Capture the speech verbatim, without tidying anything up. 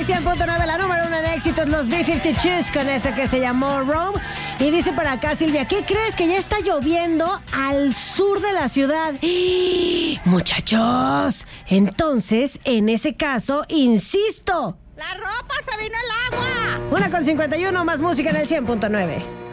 el cien punto nueve, la número uno en éxitos, los B cincuenta y dos con esto que se llamó Rome. Y dice por acá Silvia, ¿qué crees? Que ya está lloviendo al sur de la ciudad. ¡Ah! Muchachos, entonces, en ese caso, insisto. ¡La ropa se vino al agua! Una con cincuenta y uno, más música en el cien punto nueve.